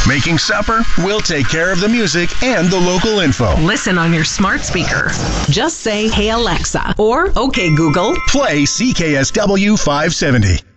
Making supper? We'll take care of the music and the local info. Listen on your smart speaker. Just say, "Hey Alexa," or "Okay Google." Play CKSW 570.